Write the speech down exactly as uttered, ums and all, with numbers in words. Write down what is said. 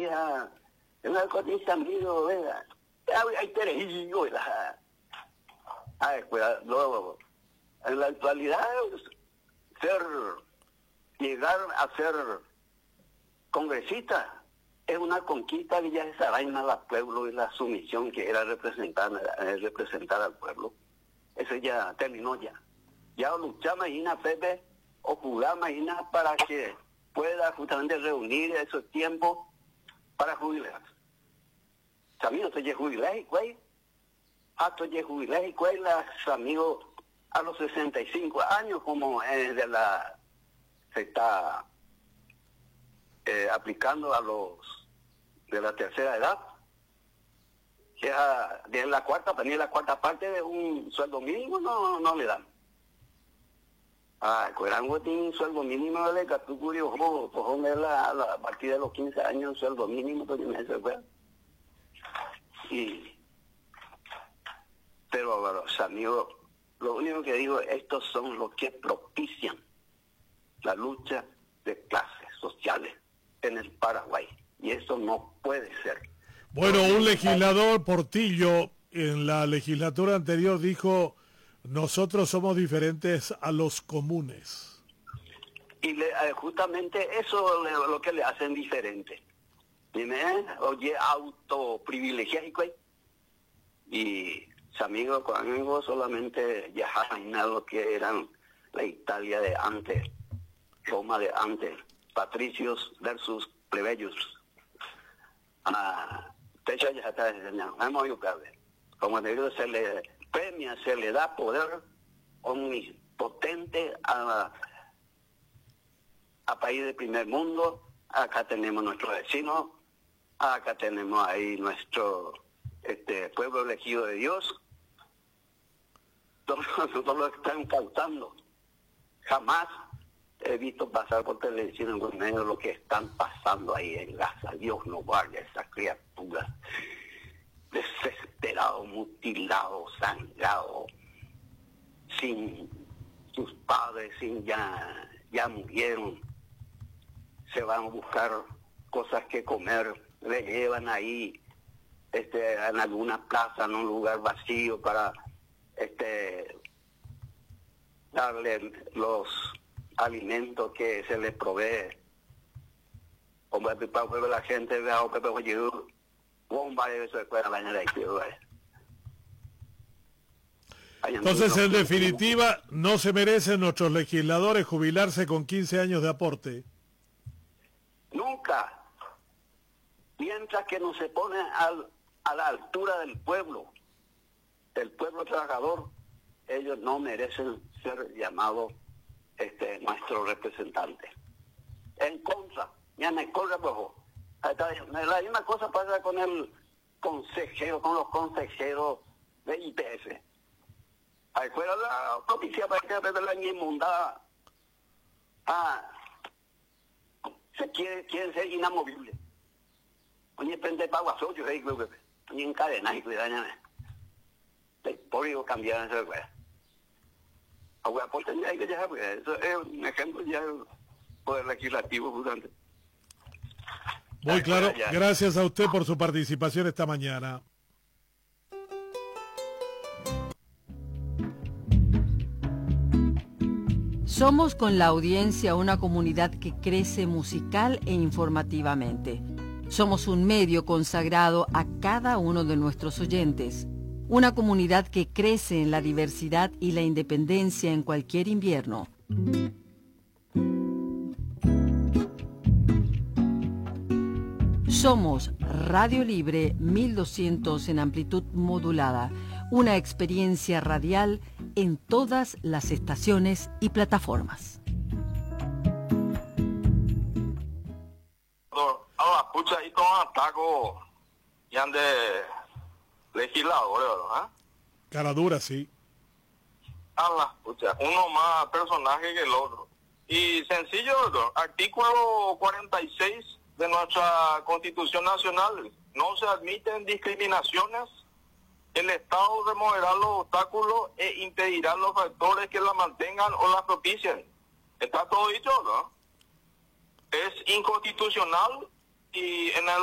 hija, una cosa amigo, ¿verdad? Hay terejillo, ¿verdad? Ay, pues, luego, en la actualidad, ser, llegar a ser congresista es una conquista que ya se araña al pueblo y la sumisión que era representar, eh, representar al pueblo. Eso ya terminó ya. Ya luchamos ahí, Pepe, o jugamos ahí para que pueda justamente reunir esos tiempos para jubilarse. Amigos, estoy jubilado, güey. Ah, estoy jubilado, güey, los amigos a los sesenta y cinco años, como eh, de la, se está eh, aplicando a los de la tercera edad, que a, de la cuarta, para mí la cuarta parte de un sueldo mínimo no, no le dan. Ah, Cuerango tiene un sueldo mínimo de Catucurio, pues la, a partir de los quince años, un sueldo mínimo, pues me se fue. Y, pero los amigos, lo único que digo, estos son los que propician la lucha de clases sociales en el Paraguay. Y eso no puede ser. Bueno, un legislador, Portillo, en la legislatura anterior dijo, nosotros somos diferentes a los comunes. Y le, justamente eso es lo que le hacen diferente. Dime, oye, autoprivilegiado, y sus amigos con amigos solamente ya imaginan lo que eran la Italia de antes, Roma de antes, patricios versus plebeyos. Ah, techo ya está enseñando, vamos a educarle. Como digo, se le premia, se le da poder omnipotente a, a país del primer mundo. Acá tenemos nuestros vecinos, acá tenemos ahí nuestro este pueblo elegido de Dios. Todos, todos lo están incautando. Jamás he visto pasar por televisión en medio lo que están pasando ahí en Gaza. Dios no guarde a esas criaturas. Desesperados, mutilados, sangrados, sin sus padres, sin ya, ya murieron. Se van a buscar cosas que comer, le llevan ahí este, en alguna plaza, en un lugar vacío para este darle los alimentos que se les provee. Como la gente ve a bomba de eso después de la mañana. Entonces, en definitiva, no se merecen nuestros legisladores jubilarse con quince años de aporte. Nunca. Mientras que no se pone al, a la altura del pueblo, del pueblo trabajador, ellos no merecen ser llamados este, nuestros representantes. En contra, ya me corre poco. La misma cosa pasa con el consejero, con los consejeros de I P F. Ahí fuera la propicia para que de la inmundada. Ah, se quiere, quieren ser inamovibles. Oye, prende paguaso, yo ahí creo que ni encadena y cuidañame. El pobre cambiar esa cosa. Ahora, por tener hay que ya, pues, eso es un ejemplo ya del poder legislativo justamente. Muy claro, gracias a usted por su participación esta mañana. Somos con la audiencia una comunidad que crece musical e informativamente. Somos un medio consagrado a cada uno de nuestros oyentes. Una comunidad que crece en la diversidad y la independencia en cualquier invierno. Somos Radio Libre mil doscientos en amplitud modulada, una experiencia radial en todas las estaciones y plataformas. Ahora, pucha, ahí todo ataco y ande legisladores, ¿verdad? Cara dura, sí. Ah, pucha, uno más personaje que el otro. Y sencillo, ¿verdad? Artículo cuarenta y seis de nuestra Constitución Nacional. No se admiten discriminaciones. El Estado removerá los obstáculos e impedirá los factores que la mantengan o la propicien. Está todo dicho, ¿no? Es inconstitucional y en el